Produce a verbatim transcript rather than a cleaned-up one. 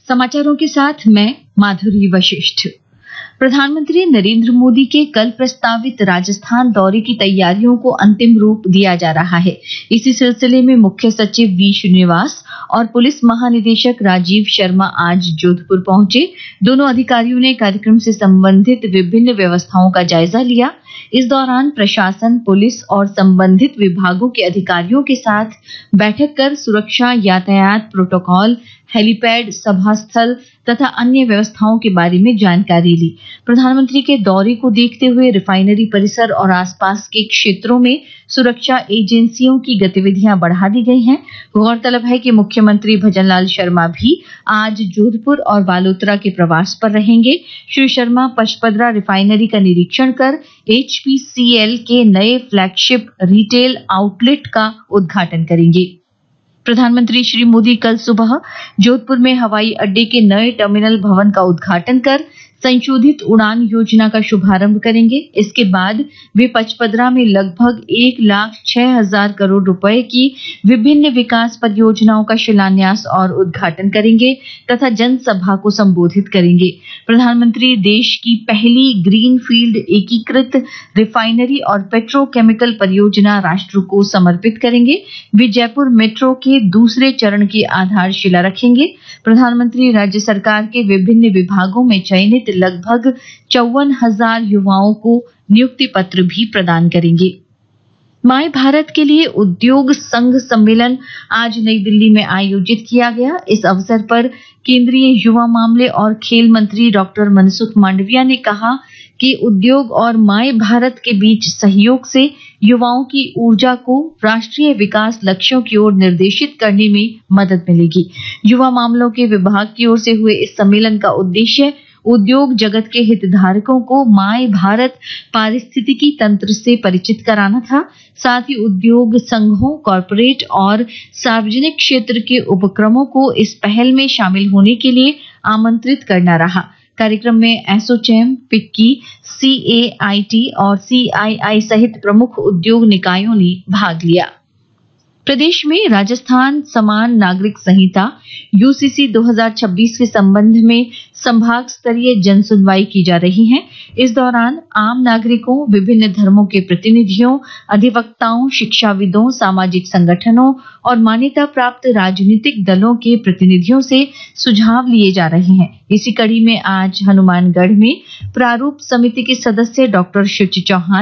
समाचारों के साथ मैं माधुरी वशिष्ठ। प्रधानमंत्री नरेंद्र मोदी के कल प्रस्तावित राजस्थान दौरे की तैयारियों को अंतिम रूप दिया जा रहा है। इसी सिलसिले में मुख्य सचिव वी श्रीनिवास और पुलिस महानिदेशक राजीव शर्मा आज जोधपुर पहुंचे। दोनों अधिकारियों ने कार्यक्रम से संबंधित विभिन्न व्यवस्थाओं का जायजा लिया। इस दौरान प्रशासन, पुलिस और संबंधित विभागों के अधिकारियों के साथ बैठक कर सुरक्षा, यातायात प्रोटोकॉल, हेलीपैड, सभा स्थल तथा अन्य व्यवस्थाओं के बारे में जानकारी ली। प्रधानमंत्री के दौरे को देखते हुए रिफाइनरी परिसर और आसपास के क्षेत्रों में सुरक्षा एजेंसियों की गतिविधियां बढ़ा दी गई हैं। गौरतलब है कि मुख्यमंत्री भजनलाल शर्मा भी आज जोधपुर और बालोतरा के प्रवास पर रहेंगे। श्री शर्मा पचपदरा रिफाइनरी का निरीक्षण कर एच पी सी एल के नए फ्लैगशिप रिटेल आउटलेट का उद्घाटन करेंगे। प्रधानमंत्री श्री मोदी कल सुबह जोधपुर में हवाई अड्डे के नए टर्मिनल भवन का उद्घाटन कर संशोधित उड़ान योजना का शुभारंभ करेंगे। इसके बाद वे पचपदरा में लगभग एक लाख छह हजार करोड़ रुपए की विभिन्न विकास परियोजनाओं का शिलान्यास और उद्घाटन करेंगे तथा जनसभा को संबोधित करेंगे। प्रधानमंत्री देश की पहली ग्रीन फील्ड एकीकृत रिफाइनरी और पेट्रोकेमिकल परियोजना राष्ट्र को समर्पित करेंगे। वे जयपुर मेट्रो के दूसरे चरण की आधारशिला रखेंगे। प्रधानमंत्री राज्य सरकार के विभिन्न विभागों में चयनित लगभग चौवन हजार युवाओं को नियुक्ति पत्र भी प्रदान करेंगे। माय भारत के लिए उद्योग संघ सम्मेलन आज नई दिल्ली में आयोजित किया गया। इस अवसर पर केंद्रीय युवा मामले और खेल मंत्री डॉक्टर मनसुख मांडविया ने कहा कि उद्योग और माय भारत के बीच सहयोग से युवाओं की ऊर्जा को राष्ट्रीय विकास लक्ष्यों की ओर निर्देशित करने में मदद मिलेगी। युवा मामलों के विभाग की ओर से हुए इस सम्मेलन का उद्देश्य उद्योग जगत के हितधारकों को माय भारत पारिस्थितिकी तंत्र से परिचित कराना था। साथ ही उद्योग संघों, कॉरपोरेट और सार्वजनिक क्षेत्र के उपक्रमों को इस पहल में शामिल होने के लिए आमंत्रित करना रहा। कार्यक्रम में ASSOCHAM, FICCI, C A I T और सी आई आई सहित प्रमुख उद्योग निकायों ने भाग लिया। प्रदेश में राजस्थान समान नागरिक संहिता यू सी सी दो हज़ार छब्बीस के संबंध में संभाग स्तरीय जन सुनवाई की जा रही है। इस दौरान आम नागरिकों, विभिन्न धर्मों के प्रतिनिधियों, अधिवक्ताओं, शिक्षाविदों, सामाजिक संगठनों और मान्यता प्राप्त राजनीतिक दलों के प्रतिनिधियों से सुझाव लिए जा रहे हैं। इसी कड़ी में आज हनुमानगढ़ में प्रारूप समिति के सदस्य डॉक्टर शिवची चौहान